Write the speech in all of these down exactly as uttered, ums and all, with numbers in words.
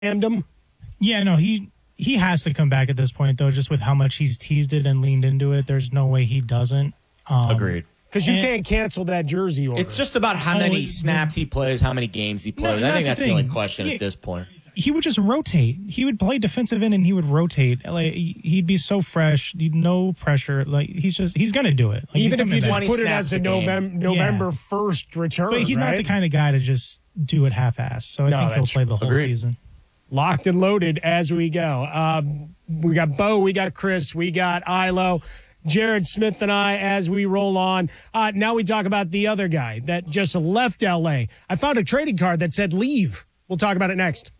him. Yeah, no, he he has to come back at this point, though, just with how much he's teased it and leaned into it. There's no way he doesn't. Um, Agreed. Because you can't cancel that jersey order. It's just about how Oh, many it- snaps he plays, how many games he plays. No, I think that's the that's the, thing. only question Yeah. at this point. He would just rotate. He would play defensive end and he would rotate. Like he'd be so fresh, no pressure. Like he's just he's gonna do it. Like, Even he's if you coming just back. put it snaps as a a game. November November first return, But he's right? not the kind of guy to just do it half-assed. So I No, think he'll that's play the whole Agreed. season. Locked and loaded as we go. Um, we got Bo, we got Chris, we got Ilo, Jared Smith and I as we roll on. Uh, now we talk about the other guy that just left L A. I found a trading card that said leave. We'll talk about it next.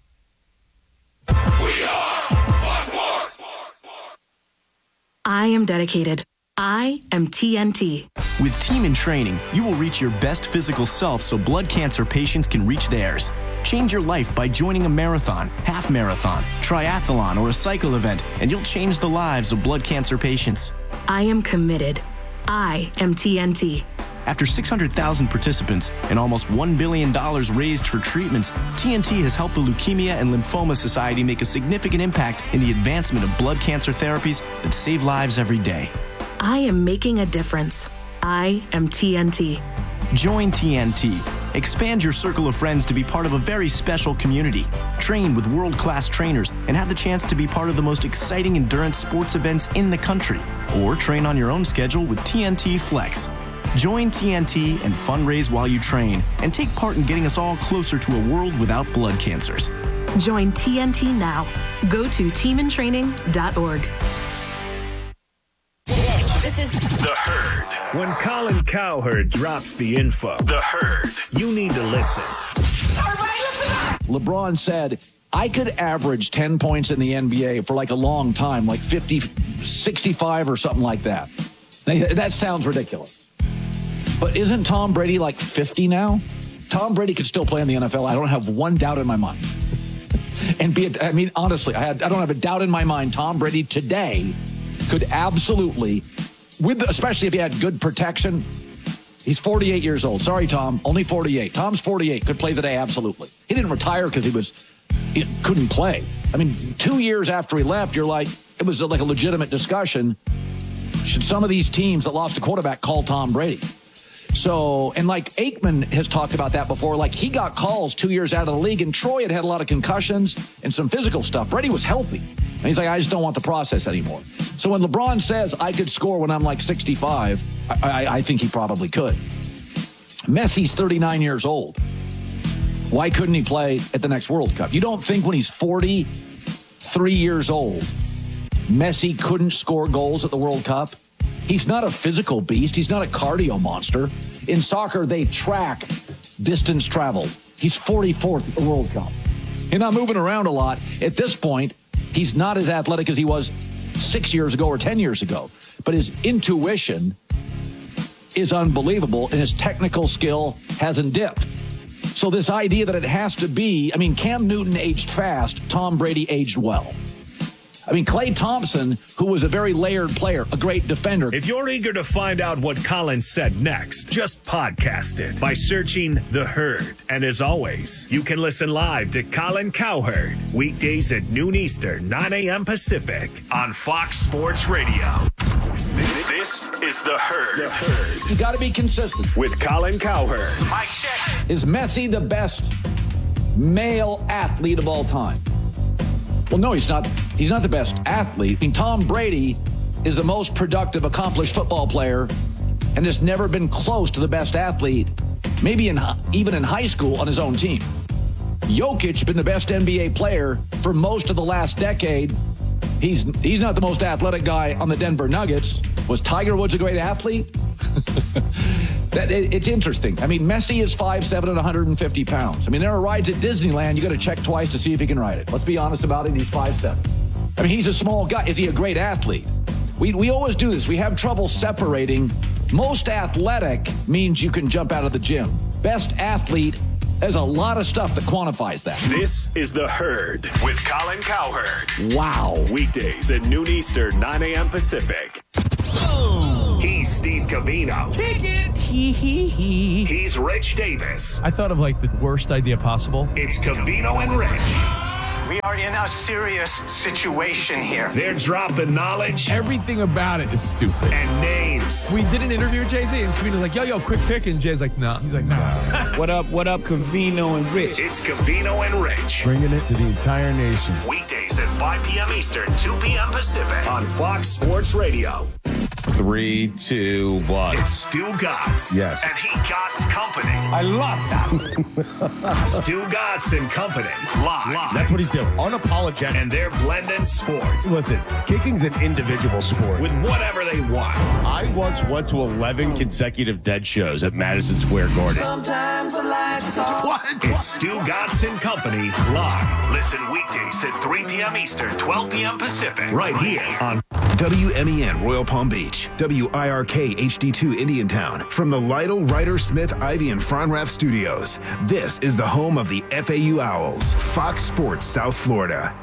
I am dedicated. I am T N T. With Team in Training, you will reach your best physical self so blood cancer patients can reach theirs. Change your life by joining a marathon, half marathon, triathlon, or a cycle event, and you'll change the lives of blood cancer patients. I am committed. I am T N T. After six hundred thousand participants and almost one billion dollars raised for treatments, T N T has helped the Leukemia and Lymphoma Society make a significant impact in the advancement of blood cancer therapies that save lives every day. I am making a difference. I am T N T. Join T N T. Expand your circle of friends to be part of a very special community. Train with world-class trainers and have the chance to be part of the most exciting endurance sports events in the country. Or train on your own schedule with T N T Flex. Join T N T and fundraise while you train and take part in getting us all closer to a world without blood cancers. Join T N T now. Go to team in training dot org. This is The Herd. When Colin Cowherd drops the info, The Herd, you need to listen. LeBron said, I could average ten points in the N B A for like a long time, like fifty, sixty-five or something like that. Now, that sounds ridiculous. But isn't Tom Brady like fifty now? Tom Brady could still play in the N F L. I don't have one doubt in my mind. And be it, I mean, honestly, I, had, I don't have a doubt in my mind. Tom Brady today could absolutely, with especially if he had good protection. He's forty-eight years old. Sorry, Tom, only forty-eight. Tom's forty-eight. Could play today, absolutely. He didn't retire because he was he couldn't play. I mean, two years after he left, you're like, it was like a legitimate discussion. Should some of these teams that lost a quarterback call Tom Brady? So, and like Aikman has talked about that before, like he got calls two years out of the league, and Troy had had a lot of concussions and some physical stuff. Brady was healthy. And he's like, I just don't want the process anymore. So when LeBron says I could score when I'm like sixty-five, I, I, I think he probably could. Messi's thirty-nine years old. Why couldn't he play at the next World Cup? You don't think when he's forty-three years old, Messi couldn't score goals at the World Cup? He's not a physical beast. He's not a cardio monster. In soccer, they track distance traveled. He's forty-fourth at the World Cup. He's not moving around a lot. At this point, he's not as athletic as he was six years ago or ten years ago. But his intuition is unbelievable, and his technical skill hasn't dipped. So this idea that it has to be, I mean, Cam Newton aged fast, Tom Brady aged well. I mean, Klay Thompson, who was a very layered player, a great defender. If you're eager to find out what Colin said next, just podcast it by searching The Herd. And as always, you can listen live to Colin Cowherd weekdays at noon Eastern, nine a.m. Pacific on Fox Sports Radio. This is The Herd. The Herd. You got to be consistent. With Colin Cowherd. Mike check. Is Messi the best male athlete of all time? Well, no, he's not. He's not the best athlete. I mean, Tom Brady is the most productive, accomplished football player and has never been close to the best athlete, maybe in even in high school on his own team. Jokic been the best N B A player for most of the last decade. He's he's not the most athletic guy on the Denver Nuggets. Was Tiger Woods a great athlete? that it, It's interesting. I mean, Messi is five seven and one hundred fifty pounds. I mean, there are rides at Disneyland you got to check twice to see if he can ride it. Let's be honest about it. He's five seven. I mean, he's a small guy. Is he a great athlete? We we always do this. We have trouble separating. Most athletic means you can jump out of the gym. Best athlete, there's a lot of stuff that quantifies that. This is The Herd with Colin Cowherd. Wow. Weekdays at noon Eastern, nine a.m. Pacific. Oh. He's Steve Covino. Kick it. Hee hee hee. He's Rich Davis. I thought of like the worst idea possible. It's Covino and Rich. We are in a serious situation here. They're dropping knowledge. Everything about it is stupid. And names. We did an interview with Jay-Z, and Cavino's like, yo, yo, quick pick. And Jay's like, nah. He's like, nah. What up, what up, Cavino and Rich? It's Cavino and Rich. Bringing it to the entire nation. Weekdays at five p.m. Eastern, two p.m. Pacific on Fox Sports Radio. Three, two, one. It's Stu Gatz. Yes. And he Gatz Company. I love that. Stu Gatz and Company. Live. Live. That's what he's doing. Unapologetic. And they're blending sports. Listen, kicking's an individual sport. With whatever they want. I once went to eleven consecutive dead shows at Madison Square Garden. Sometimes I like to talk. What? It's Stu Gatz and Company. Live. Listen weekdays at three p.m. Eastern, twelve p.m. Pacific. Right here on W M E N Royal Palm Beach, W I R K H D two Indiantown. From the Lytle, Ryder, Smith, Ivy, and Fronrath studios, this is the home of the F A U Owls, Fox Sports South Florida.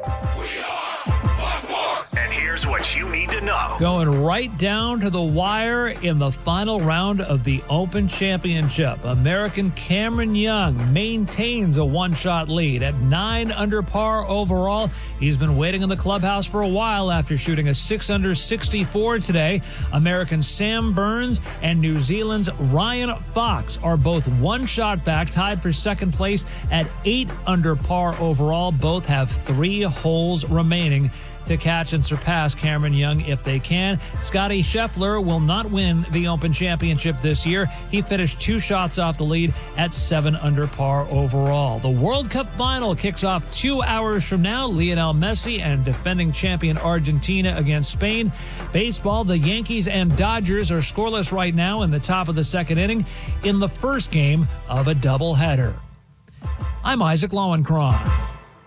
And here's what you need to know. Going right down to the wire in the final round of the Open Championship. American Cameron Young maintains a one-shot lead at nine under par overall. He's been waiting in the clubhouse for a while after shooting a six under sixty-four today. American Sam Burns and New Zealand's Ryan Fox are both one shot back, tied for second place at eight under par overall. Both have three holes remaining to catch and surpass Cameron Young if they can. Scotty Scheffler will not win the Open Championship this year. He finished two shots off the lead at seven under par overall. The World Cup final kicks off two hours from now. Lionel Messi and defending champion Argentina against Spain. Baseball, the Yankees and Dodgers are scoreless right now in the top of the second inning in the first game of a doubleheader. I'm Isaac Lowenkron.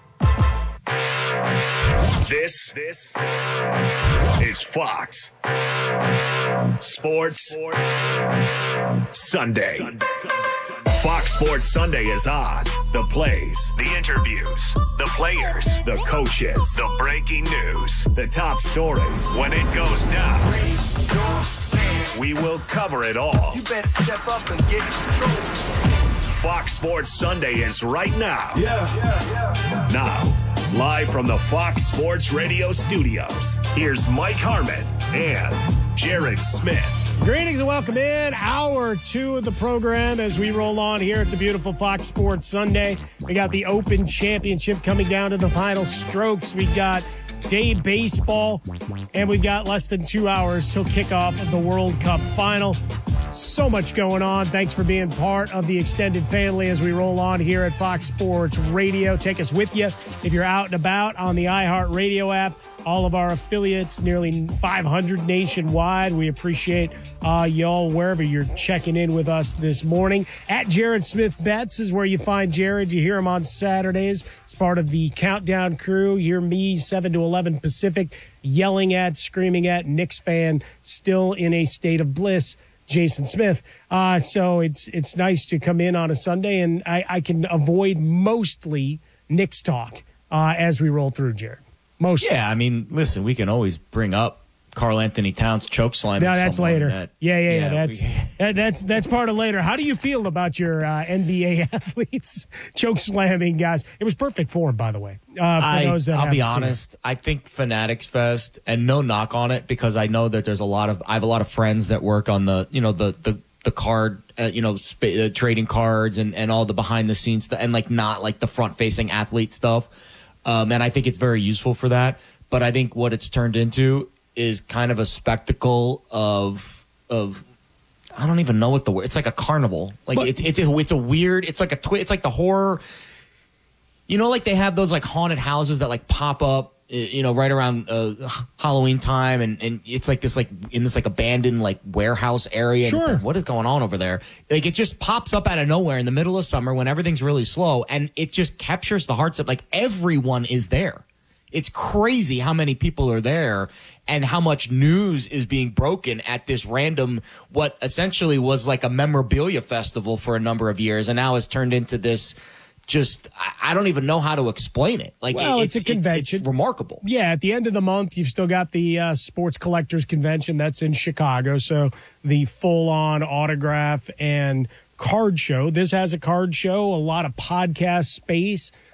This, this is Fox Sports Sunday. Fox Sports Sunday is on. The plays, the interviews, the players, the coaches, the breaking news, the top stories. When it goes down, we will cover it all. You better step up and get in control. Fox Sports Sunday is right now. Yeah, yeah, yeah. Now, live from the Fox Sports Radio studios, here's Mike Harmon and Jared Smith. Greetings and welcome in. Hour two of the program as we roll on here. It's a beautiful Fox Sports Sunday. We got the Open Championship coming down to the final strokes. We got day baseball, and we've got less than two hours till kickoff of the World Cup final. So much going on. Thanks for being part of the extended family as we roll on here at Fox Sports Radio. Take us with you if you're out and about on the iHeartRadio app. All of our affiliates, nearly five hundred nationwide. We appreciate uh, y'all wherever you're checking in with us this morning. At Jared Smith Betts is where you find Jared. You hear him on Saturdays. It's part of the Countdown crew. You hear me, seven to eleven Pacific, yelling at, screaming at, Knicks fan, still in a state of bliss, Jason Smith. Uh, so it's it's nice to come in on a Sunday, and I, I can avoid mostly Knicks talk uh, as we roll through, Jared. Mostly. Yeah, I mean, listen, we can always bring up Karl Anthony Towns choke slamming. No, that's later. That, yeah, yeah, yeah. yeah That's we, that, that's that's part of later. How do you feel about your uh, N B A athletes choke slamming guys? It was perfect form, by the way. Uh, for I, those that I'll be haven't seen honest. I think Fanatics Fest, and no knock on it, because I know that there's a lot of I have a lot of friends that work on the you know the the the card uh, you know sp- uh, trading cards and and all the behind the scenes stuff, and like not like the front facing athlete stuff. Um, and I think it's very useful for that. But I think what it's turned into is kind of a spectacle of of I don't even know what the word. It's like a carnival. Like But- it's it's a, it's a weird. It's like a twi- It's like the horror. You know, like they have those like haunted houses that like pop up, uh, you know, right around uh, Halloween time, and, and it's like this like in this like abandoned like warehouse area. And Sure. it's like, what is going on over there? Like it just pops up out of nowhere in the middle of summer when everything's really slow, and it just captures the hearts of like everyone is there. It's crazy how many people are there and how much news is being broken at this random, what essentially was like a memorabilia festival for a number of years, and now has turned into this just, I don't even know how to explain it. Like, Well, it's, it's a convention. It's, it's remarkable. Yeah, at the end of the month, you've still got the uh, Sports Collectors Convention. That's in Chicago. So the full-on autograph and card show. This has a card show, a lot of podcast space.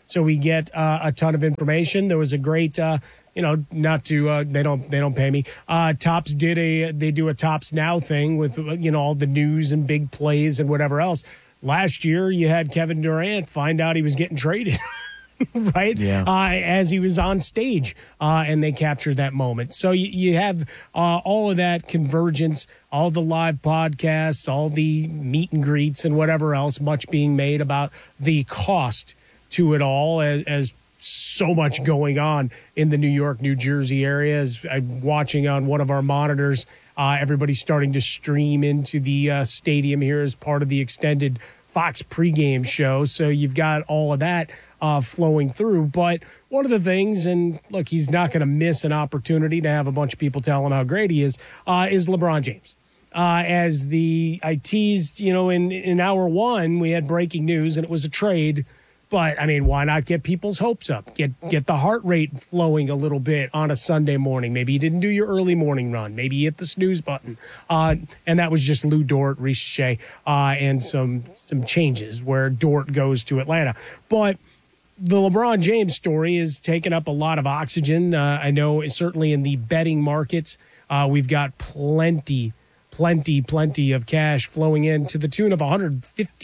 so we get uh, a ton of information. There was a great, uh, you know, not to uh, they don't they don't pay me. Uh, Tops did a they do a Tops Now thing with you know all the news and big plays and whatever else. Last year, you had Kevin Durant find out he was getting traded. Right? Yeah. Uh, as he was on stage, uh, and they captured that moment. So you, you have uh, all of that convergence, all the live podcasts, all the meet and greets and whatever else, much being made about the cost to it all as, as so much going on in the New York, New Jersey area. As I'm watching on one of our monitors, uh, everybody's starting to stream into the uh, stadium here as part of the extended Fox pregame show. So you've got all of that Uh, flowing through. But one of the things, and look, he's not going to miss an opportunity to have a bunch of people tell him how great he is, uh, is LeBron James. Uh, as the I teased, you know, in, in hour one, we had breaking news and it was a trade. But, I mean, why not get people's hopes up? Get get the heart rate flowing a little bit on a Sunday morning. Maybe you didn't do your early morning run. Maybe you hit the snooze button. Uh, and that was just Lou Dort, Reece Shea, uh, and some some changes where Dort goes to Atlanta. But the LeBron James story is taking up a lot of oxygen. Uh, I know certainly in the betting markets, uh, we've got plenty, plenty, plenty of cash flowing in to the tune of one hundred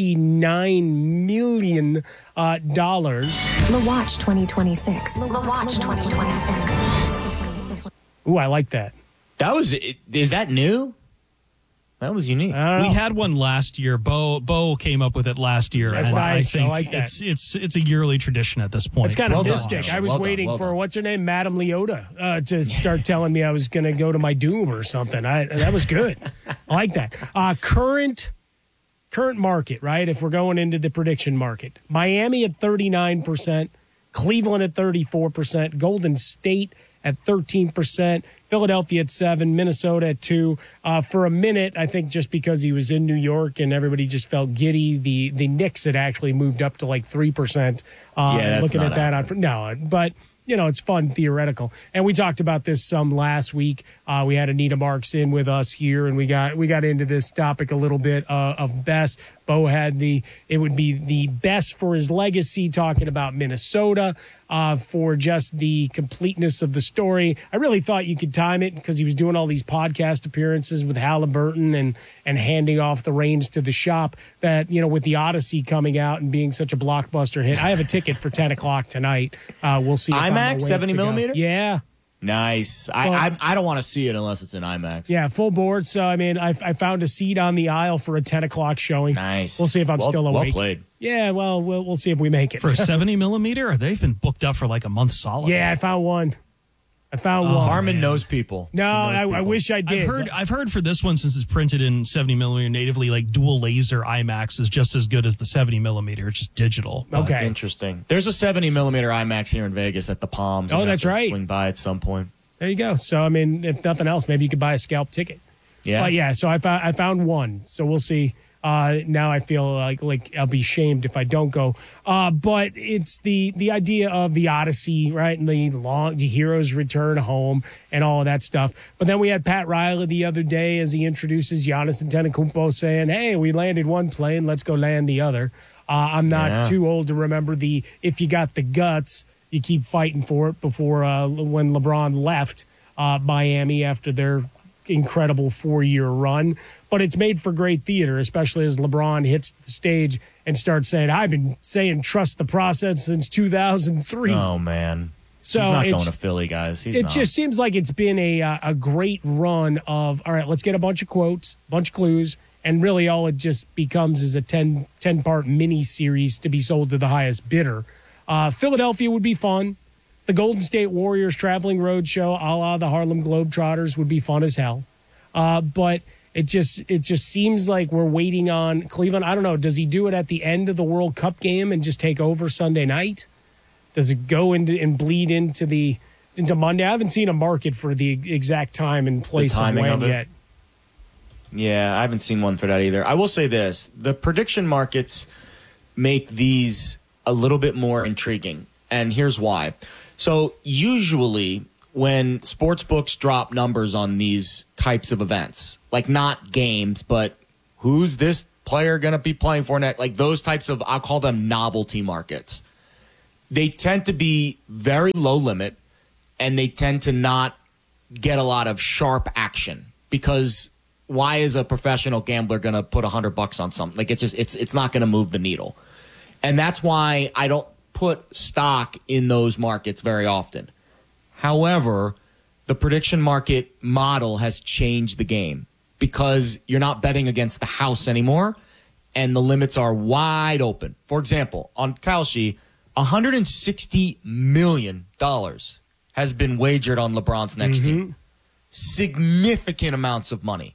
fifty-nine million dollars. Uh, The Watch twenty twenty-six. The Watch twenty twenty-six. Ooh, I like that. That was, is that new? That was unique. We had one last year. Bo Bo came up with it last year. That's and nice. I think I like that. it's it's it's a yearly tradition at this point. It's kind of Well done. mystic. I was Well done. waiting Well for, done. what's her name, Madame Leota, uh, to start telling me I was going to go to my doom or something. I, that was good. I like that. Uh, current current market, right? If we're going into the prediction market, Miami at thirty-nine percent, Cleveland at thirty-four percent, Golden State at thirteen percent, Philadelphia at seven, Minnesota at two. Uh, for a minute, I think just because he was in New York and everybody just felt giddy, the the Knicks had actually moved up to like three percent. Uh, Yeah, that's looking not at that on no, but you know it's fun theoretical. And we talked about this some last week. Uh, we had Anita Marks in with us here, and we got we got into this topic a little bit uh, of best. Bo had the it would be the best for his legacy, talking about Minnesota. Uh, for just the completeness of the story. I really thought you could time it because he was doing all these podcast appearances with Halliburton and and handing off the reins to the shop that, you know, with the Odyssey coming out and being such a blockbuster hit. I have a ticket for ten o'clock tonight. Uh, we'll see. If I'm IMAX, awake seventy to go. millimeter? Yeah. Nice. I Well- I, I don't want to see it unless it's in IMAX. Yeah, full board. So, I mean, I, I found a seat on the aisle for a ten o'clock showing. Nice. We'll see if I'm Well- still well awake. played. Yeah, well, we'll we'll see if we make it. For a seventy millimeter, they've been booked up for like a month solid. Yeah, I found one. I found Oh, one. Harmon knows people. No, He knows I, I people. wish I did. I've heard I've heard for this one, since it's printed in seventy millimeter natively, like dual laser IMAX is just as good as the seventy millimeter. It's just digital. But- Okay. Interesting. There's a seventy millimeter IMAX here in Vegas at the Palms. Oh, I'm gonna that's have to right. Swing by at some point. There you go. So, I mean, if nothing else, maybe you could buy a scalp ticket. Yeah. But yeah, so I found I found one. So we'll see. Uh, now I feel like like I'll be shamed if I don't go. Uh, but it's the the idea of the Odyssey, right, and the long the heroes return home and all of that stuff. But then we had Pat Riley the other day as he introduces Giannis Antetokounmpo, saying, "Hey, we landed one plane, let's go land the other." Uh, I'm not Yeah. too old to remember the if you got the guts, you keep fighting for it. Before uh, when LeBron left uh, Miami after their incredible four-year run. But it's made for great theater, especially as LeBron hits the stage and starts saying, I've been saying trust the process since two thousand three. Oh, man. So He's not it's- going to Philly, guys. He's it not. just seems like it's been a uh, a great run of, all right, let's get a bunch of quotes, bunch of clues, and really all it just becomes is a ten, ten-part mini-series to be sold to the highest bidder. Uh, Philadelphia would be fun. The Golden State Warriors traveling roadshow a la the Harlem Globetrotters would be fun as hell. Uh, but it just it just seems like we're waiting on Cleveland. I don't know. Does he do it at the end of the World Cup game and just take over Sunday night? Does it go into and bleed into the into Monday? I haven't seen a market for the exact time and place of timing when of it? yet. Yeah, I haven't seen one for that either. I will say this. The prediction markets make these a little bit more intriguing. And here's why. So usually when sports books drop numbers on these types of events, like not games, but who's this player going to be playing for next? Like those types of, I'll call them novelty markets. they tend to be very low limit, and they tend to not get a lot of sharp action because why is a professional gambler going to put a hundred bucks on something? Like it's just it's it's not going to move the needle, and that's why I don't put stock in those markets very often. However, the prediction market model has changed the game because you're not betting against the house anymore, and the limits are wide open. For example, on Kalshi, one hundred sixty million dollars has been wagered on LeBron's next Mm-hmm. team. Significant amounts of money.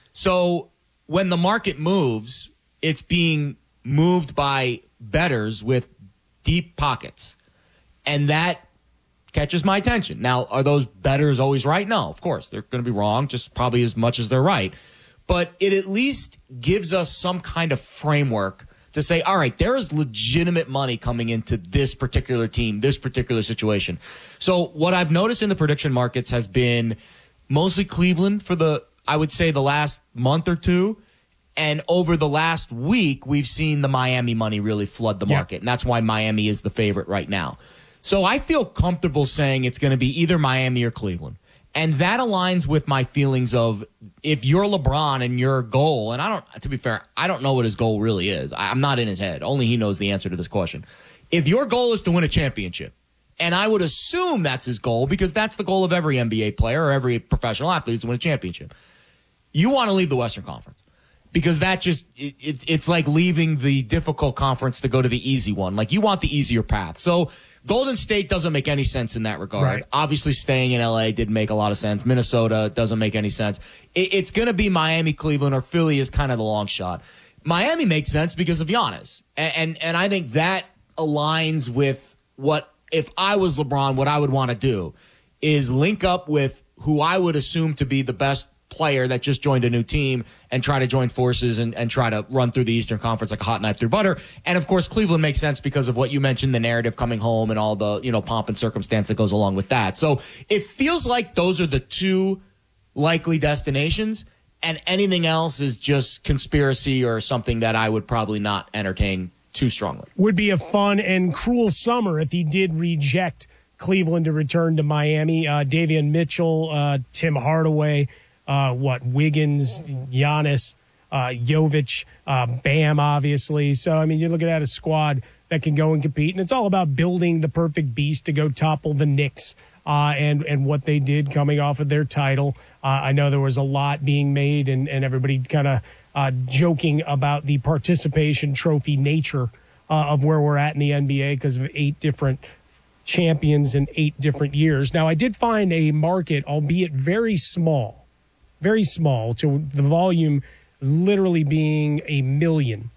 So when the market moves, it's being moved by bettors with deep pockets. And that catches my attention. Now, are those bettors always right? No, of course. They're going to be wrong, just probably as much as they're right. But it at least gives us some kind of framework to say, all right, there is legitimate money coming into this particular team, this particular situation. So what I've noticed in the prediction markets has been mostly Cleveland for the, I would say, the last month or two. And over the last week, we've seen the Miami money really flood the market. Yeah. And that's why Miami is the favorite right now. So I feel comfortable saying it's going to be either Miami or Cleveland. And that aligns with my feelings of if you're LeBron and your goal, and I don't, to be fair, I don't know what his goal really is. I'm not in his head. Only he knows the answer to this question. If your goal is to win a championship, and I would assume that's his goal because that's the goal of every N B A player or every professional athlete is to win a championship, you want to leave the Western Conference. Because that just, it, it, it's like leaving the difficult conference to go to the easy one. Like, you want the easier path. So, Golden State doesn't make any sense in that regard. Right. Obviously, staying in L A didn't make a lot of sense. Minnesota doesn't make any sense. It, it's going to be Miami, Cleveland, or Philly is kind of the long shot. Miami makes sense because of Giannis. And, and, and I think that aligns with what, if I was LeBron, what I would want to do is link up with who I would assume to be the best player that just joined a new team and try to join forces and, and try to run through the Eastern Conference like a hot knife through butter. And of course, Cleveland makes sense because of what you mentioned, the narrative coming home and all the, you know, pomp and circumstance that goes along with that. So it feels like those are the two likely destinations, and anything else is just conspiracy or something that I would probably not entertain too strongly. Would be a fun and cruel summer if he did reject Cleveland to return to Miami. Uh, Davion Mitchell, uh, Tim Hardaway, Uh, what, Wiggins, Giannis, uh, Jovic, uh, Bam, obviously. So, I mean, you're looking at a squad that can go and compete, and it's all about building the perfect beast to go topple the Knicks uh, and, and what they did coming off of their title. Uh, I know there was a lot being made, and, and everybody kind of uh, joking about the participation trophy nature uh, of where we're at in the N B A because of eight different champions in eight different years. Now, I did find a market, albeit very small, very small, to the volume literally being a million,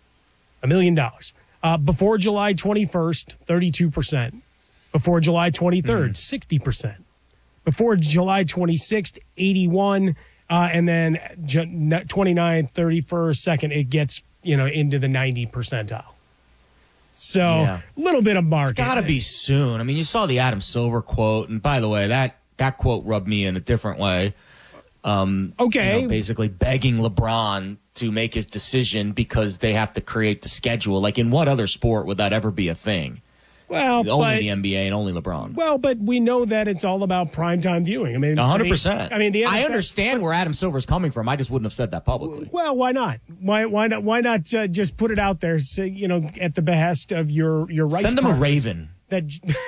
a million dollars. Uh, before July twenty-first, thirty-two percent. Before July twenty-third, mm. sixty percent. Before July twenty-sixth, eighty-one. Uh, and then twenty-ninth, thirty-first, second, it gets, you know, into the ninety percentile. So a yeah. little bit of market. It's got to be soon. I mean, you saw the Adam Silver quote. And by the way, that, that quote rubbed me in a different way. Um, okay. You know, basically begging LeBron to make his decision because they have to create the schedule. Like, in what other sport would that ever be a thing? Well, only but, the N B A and only LeBron. Well, but we know that it's all about primetime viewing. I mean, one hundred percent. I mean, the N F L, I understand where Adam Silver's coming from. I just wouldn't have said that publicly. Well, why not? Why why not? Why not uh, just put it out there? Say, you know, at the behest of your your rights. Send them partners. a raven. That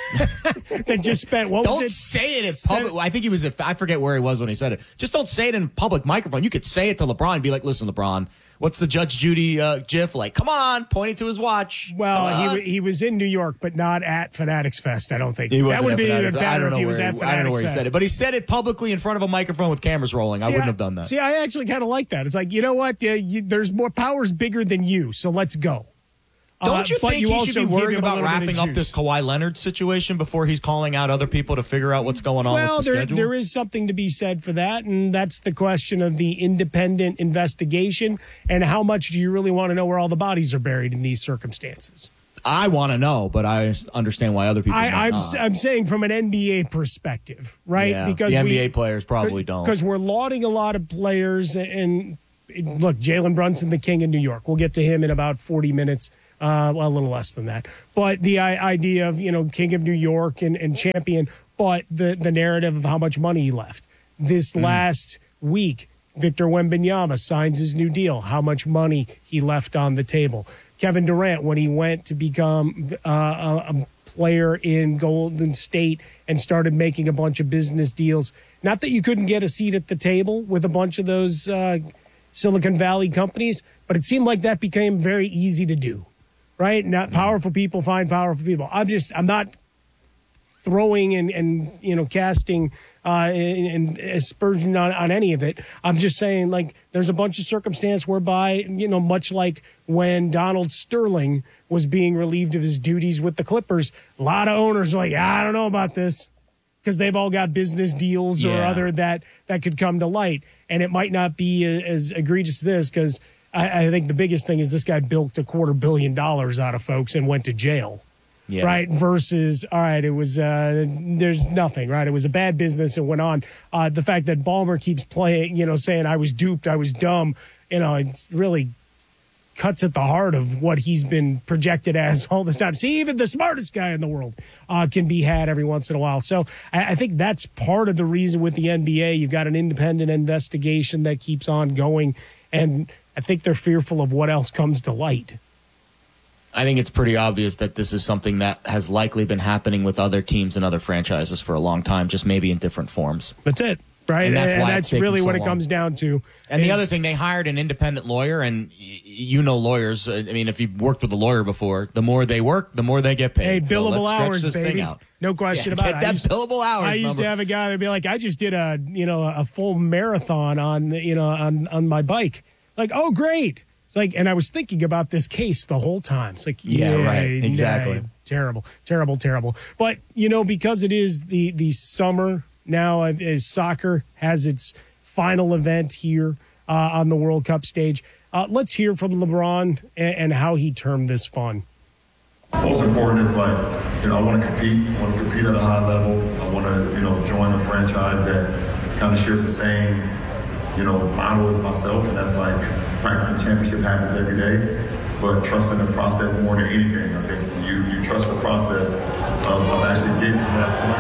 that just spent what don't was it? say it in public. I think he was. I forget where he was when he said it. Just don't say it in public microphone. You could say it to LeBron and be like, "Listen, LeBron, what's the Judge Judy uh, gif like? Come on," pointing to his watch. Well, he he was in New York, but not at Fanatics Fest. I don't think he that would be even better if he was at Fanatics Fest. I don't know where he said it, but he said it publicly in front of a microphone with cameras rolling. See, I wouldn't I, have done that. See, I actually kind of like that. It's like, you know what? Uh, you, there's more powers bigger than you, so let's go. Don't you uh, think you he should be worrying about wrapping up this Kawhi Leonard situation before he's calling out other people to figure out what's going on well, with the there, schedule? there is something to be said for that, and that's the question of the independent investigation and how much do you really want to know where all the bodies are buried in these circumstances? I want to know, but I understand why other people I, might I'm, not. I'm saying from an N B A perspective, right? Yeah, because the N B A we, players probably don't. Because we're lauding a lot of players, and, and look, Jalen Brunson, the king in New York. We'll get to him in about forty minutes. Uh, well, a little less than that. But the I- idea of, you know, King of New York and, and champion, but the, the narrative of how much money he left. This mm. last week, Victor Wembanyama signs his new deal, how much money he left on the table. Kevin Durant, when he went to become uh, a, a player in Golden State and started making a bunch of business deals, not that you couldn't get a seat at the table with a bunch of those uh, Silicon Valley companies, but it seemed like that became very easy to do. Right? Not powerful people find powerful people. I'm just, I'm not throwing and, and you know, casting uh, and, and aspersion on, on any of it. I'm just saying, like, there's a bunch of circumstance whereby, you know, much like when Donald Sterling was being relieved of his duties with the Clippers, a lot of owners are like, I don't know about this, because they've all got business deals yeah. or other that, that could come to light. And it might not be as egregious as this, because I, I think the biggest thing is this guy bilked a quarter billion dollars out of folks and went to jail. Yeah. Right. Versus, all right, it was, uh, there's nothing, right? It was a bad business and went on. Uh, the fact that Ballmer keeps playing, you know, saying I was duped, I was dumb, you know, it really cuts at the heart of what he's been projected as all this time. See, even the smartest guy in the world uh, can be had every once in a while. So I, I think that's part of the reason with the N B A. You've got an independent investigation that keeps on going, and I think they're fearful of what else comes to light. I think it's pretty obvious that this is something that has likely been happening with other teams and other franchises for a long time, just maybe in different forms. That's it, right? And that's, and that's really so what long. It comes down to. And is, the other thing, they hired an independent lawyer, and y- you know lawyers. I mean, if you've worked with a lawyer before, the more they work, the more they get paid. Hey, billable so hours, this baby. Thing out. No question yeah, about get it. That used, billable hours. I used number. to have a guy that'd be like, I just did a you know a full marathon on you know on on my bike. Like, oh, great. It's like, and I was thinking about this case the whole time. It's like, yeah, yeah right, exactly. Nah, terrible, terrible, terrible. But you know, because it is the the summer now, as soccer has its final event here uh, on the World Cup stage, uh, let's hear from LeBron and, and how he termed this fun. Most important is like, you know, I want to compete. I want to compete at a high level. I want to, you know, join a franchise that kind of shares the same, you know, model as myself, and that's like practicing championship habits every day, but trusting the process more than anything. I think you you trust the process of, of actually getting to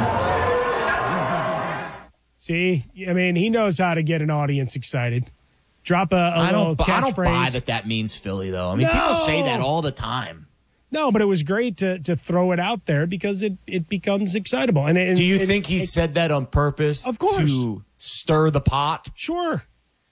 that point. See, I mean, he knows how to get an audience excited. Drop a, a I little don't, I don't catchphrase. buy that that means Philly, though. I mean, no. people say that all the time. No, but it was great to to throw it out there because it, it becomes excitable. And it, do you it, think he it, said that on purpose? Of course. To stir the pot? Sure.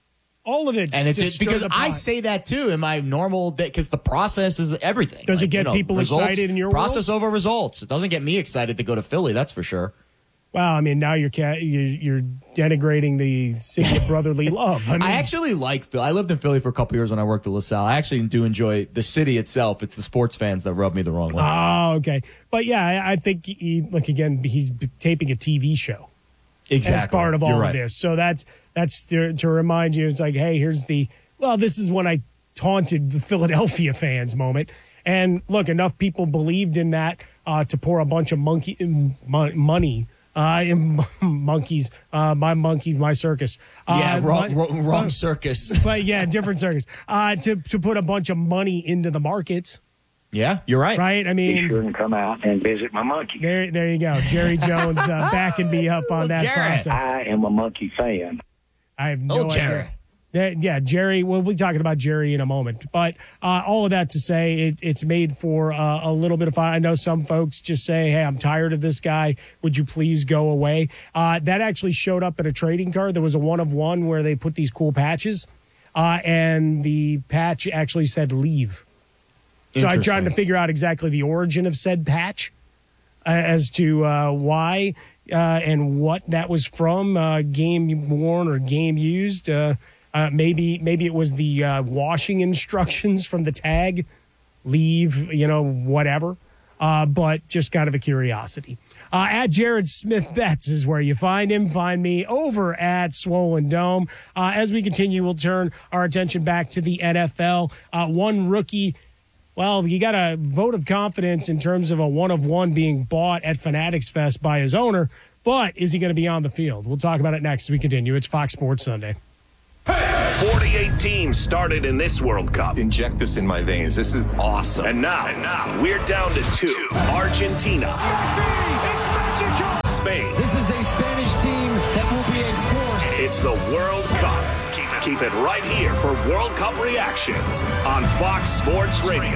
All of it. And it's just because I say that too in my normal day, because the process is everything. Does like, it get you know, people results, excited in your process world? over results? It doesn't get me excited to go to Philly, that's for sure. Well, I mean, now you're you're, you're denigrating the city of brotherly love. I, mean, I actually like Philly. I lived in Philly for a couple years when I worked at LaSalle. I actually do enjoy the city itself. It's the sports fans that rub me the wrong way. Oh, okay. But yeah, I, I think he, look again. He's taping a T V show. Exactly. As part of all You're of right. this. So that's that's to, to remind you, it's like, hey, here's the, well, this is when I taunted the Philadelphia fans moment. And look, enough people believed in that uh, to pour a bunch of monkey mon- money uh, in monkeys, uh, my monkey, my circus. Uh, yeah, wrong, but, wrong, wrong circus. But yeah, different circus. Uh, to, to put a bunch of money into the markets. Yeah, you're right. Right? I mean, be sure and come out and visit my monkey. There, there you go. Jerry Jones uh, backing me up on that Jerry. process. I am a monkey fan. I have no Oh, Jerry. idea. There, yeah, Jerry. We'll be talking about Jerry in a moment. But uh, all of that to say, it, it's made for uh, a little bit of fun. I know some folks just say, hey, I'm tired of this guy. Would you please go away? Uh, that actually showed up in a trading card. There was a one of one where they put these cool patches, uh, and the patch actually said leave. So I tried to figure out exactly the origin of said patch uh, as to uh, why uh, and what that was from, uh, game worn or game used. Uh, uh, maybe maybe it was the uh, washing instructions from the tag, leave, you know, whatever. Uh, but just kind of a curiosity. Uh, at Jared Smith Betts is where you find him. Find me over at Swollen Dome. Uh, as we continue, we'll turn our attention back to the N F L. Uh, one rookie. Well, you got a vote of confidence in terms of a one of one being bought at Fanatics Fest by his owner, but is he going to be on the field? We'll talk about it next as we continue. It's Fox Sports Sunday. Hey! forty-eight teams started in this World Cup. Inject this in my veins. This is awesome. And now, and now we're down to two. Argentina. It's Mexico. Spain. This is a Spanish team that will be a force. It's the World Cup. Keep it, keep it right here for World Cup reactions on Fox Sports Radio.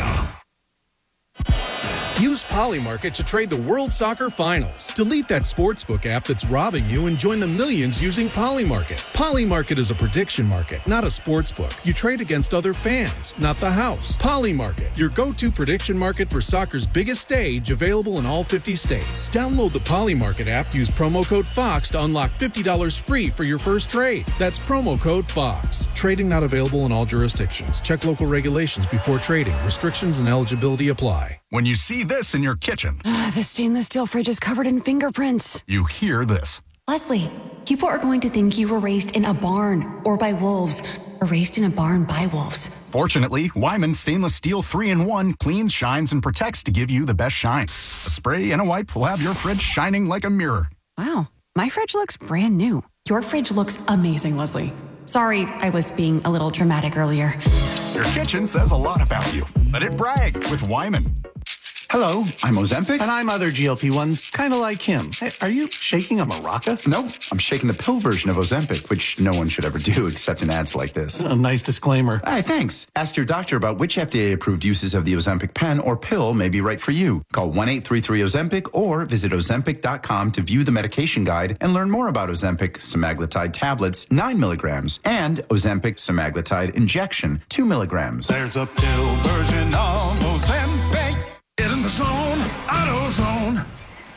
Use Polymarket to trade the World Soccer Finals. Delete that sportsbook app that's robbing you and join the millions using Polymarket. Polymarket is a prediction market, not a sportsbook. You trade against other fans, not the house. Polymarket, your go-to prediction market for soccer's biggest stage, available in all fifty states. Download the Polymarket app, use promo code FOX to unlock fifty dollars free for your first trade. That's promo code FOX. Trading not available in all jurisdictions. Check local regulations before trading. Restrictions and eligibility apply. When you see this in your kitchen, The stainless steel fridge is covered in fingerprints. you hear this. Leslie, people are going to think you were raised in a barn or by wolves or raised in a barn by wolves. Fortunately, Wyman Stainless Steel three in one cleans, shines, and protects to give you the best shine. A spray and a wipe will have your fridge shining like a mirror. Wow, my fridge looks brand new. Your fridge looks amazing, Leslie. Sorry, I was being a little dramatic earlier. Your kitchen says a lot about you. Let it brag with Wyman. Hello, I'm Ozempic. And I'm other G L P ones, kind of like him. Hey, are you shaking a maraca? No, I'm shaking the pill version of Ozempic, which no one should ever do except in ads like this. A nice disclaimer. Hey, thanks. Ask your doctor about which F D A-approved uses of the Ozempic pen or pill may be right for you. Call one eight three three Ozempic or visit Ozempic dot com to view the medication guide and learn more about Ozempic semaglutide tablets, nine milligrams, and Ozempic semaglutide injection, two milligrams. There's a pill version of Ozempic. Get in the zone, AutoZone.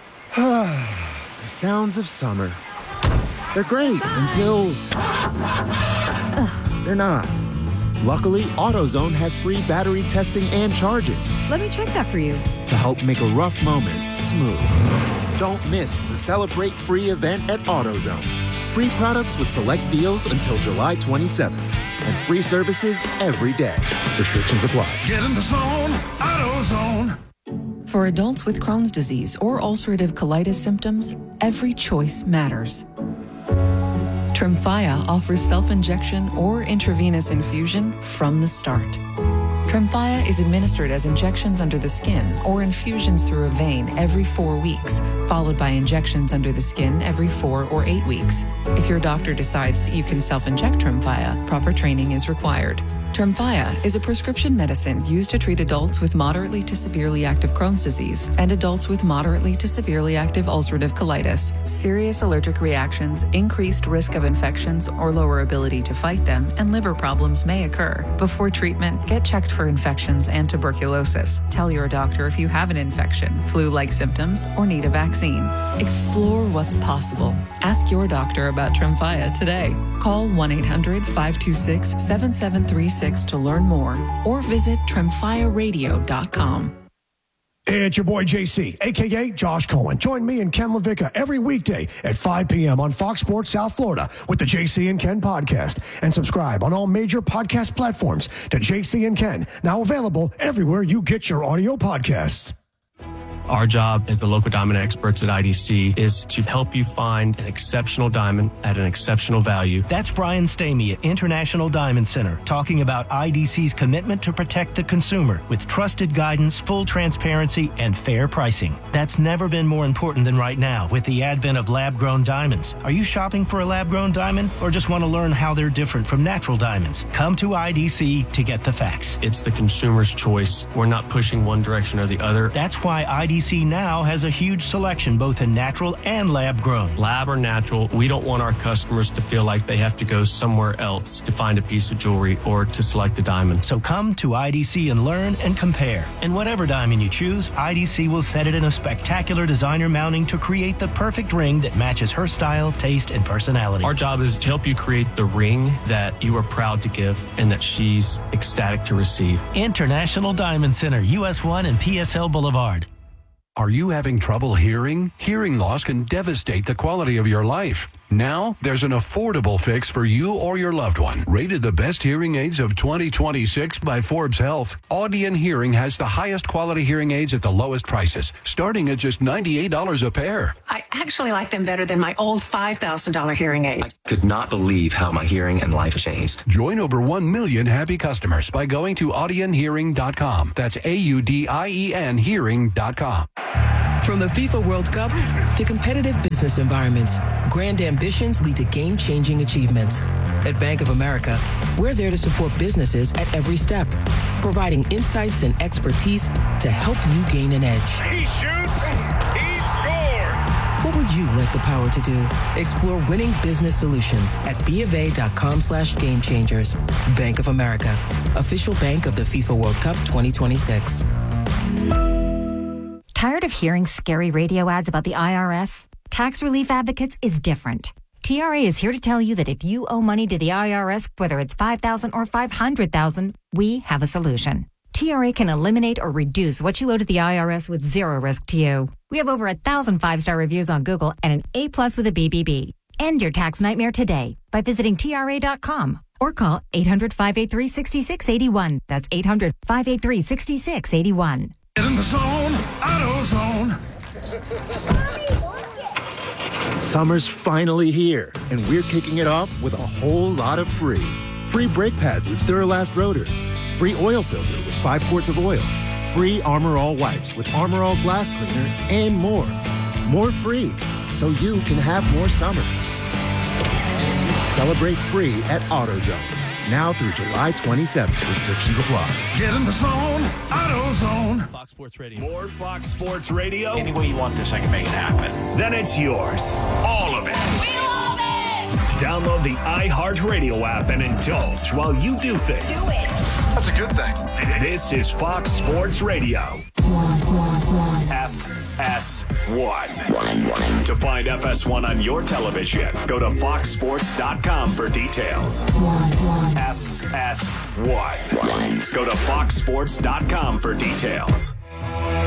The sounds of summer. They're great until they're not. Luckily, AutoZone has free battery testing and charging Let me check that for you. to help make a rough moment smooth. Don't miss the Celebrate Free event at AutoZone. Free products with select deals until July twenty-seventh. And free services every day. Restrictions apply. Get in the zone, AutoZone. For adults with Crohn's disease or ulcerative colitis symptoms, every choice matters. Tremfya offers self-injection or intravenous infusion from the start. Tremfya is administered as injections under the skin or infusions through a vein every four weeks, followed by injections under the skin every four or eight weeks. If your doctor decides that you can self-inject Tremfya, proper training is required. Tremfya is a prescription medicine used to treat adults with moderately to severely active Crohn's disease and adults with moderately to severely active ulcerative colitis. Serious allergic reactions, increased risk of infections or lower ability to fight them, and liver problems may occur. Before treatment, get checked for infections and tuberculosis. Tell your doctor if you have an infection, flu-like symptoms, or need a vaccine. Explore what's possible. Ask your doctor about Tremfya today. Call one eight hundred five two six seven seven three six to learn more or visit tremfya radio dot com. It's your boy J C, a k a. Josh Cohen. Join me and Ken LaVicka every weekday at five p.m. on Fox Sports South Florida with the J C and Ken podcast. And subscribe on all major podcast platforms to J C and Ken, now available everywhere you get your audio podcasts. Our job as the local diamond experts at I D C is to help you find an exceptional diamond at an exceptional value. That's Brian Stamey at International Diamond Center talking about I D C's commitment to protect the consumer with trusted guidance, full transparency, and fair pricing. That's never been more important than right now with the advent of lab-grown diamonds. Are you shopping for a lab-grown diamond or just want to learn how they're different from natural diamonds? Come to I D C to get the facts. It's the consumer's choice. We're not pushing one direction or the other. That's why I D C now has a huge selection both in natural and lab-grown. Lab or natural, we don't want our customers to feel like they have to go somewhere else to find a piece of jewelry or to select a diamond. So come to I D C and learn and compare. And whatever diamond you choose, I D C will set it in a spectacular designer mounting to create the perfect ring that matches her style, taste, and personality. Our job is to help you create the ring that you are proud to give and that she's ecstatic to receive. International Diamond Center, U S one and P S L Boulevard. Are you having trouble hearing? Hearing loss can devastate the quality of your life. Now, there's an affordable fix for you or your loved one. Rated the best hearing aids of twenty twenty-six by Forbes Health, Audion Hearing has the highest quality hearing aids at the lowest prices, starting at just ninety-eight dollars a pair. I actually like them better than my old five thousand dollars hearing aid. I could not believe how my hearing and life changed. Join over one million happy customers by going to audion hearing dot com. That's A U D I E N hearing dot com. From the FIFA World Cup to competitive business environments, grand ambitions lead to game-changing achievements. At Bank of America, we're there to support businesses at every step, providing insights and expertise to help you gain an edge. He shoots, he scores! What would you like the power to do? Explore winning business solutions at bofa.com slash game changers. Bank of America, official bank of the FIFA World Cup twenty twenty-six. Tired of hearing scary radio ads about the I R S? Tax Relief Advocates is different. T R A is here to tell you that if you owe money to the I R S, whether it's five thousand dollars or five hundred thousand dollars, we have a solution. T R A can eliminate or reduce what you owe to the I R S with zero risk to you. We have over a thousand five-star reviews on Google and an A plus with a B B B. End your tax nightmare today by visiting T R A dot com or call eight hundred, five eight three, six six eight one. That's eight hundred, five eight three, six six eight one. Get in the zone, AutoZone. Summer's finally here, and we're kicking it off with a whole lot of free. Free brake pads with Duralast rotors. Free oil filter with five quarts of oil. Free Armor All wipes with Armor All glass cleaner, and more. More free, so you can have more summer. Celebrate free at AutoZone. Now through July twenty-seventh. Restrictions apply. Get in the zone, AutoZone. Fox Sports Radio. More Fox Sports Radio? Any way you want this, I can make it happen. Then it's yours. All of it. We love it! Download the iHeartRadio app and indulge while you do things. Do it. That's a good thing. This is Fox Sports Radio. F S one. To find F S one on your television, go to fox sports dot com for details. F S one. Go to fox sports dot com for details.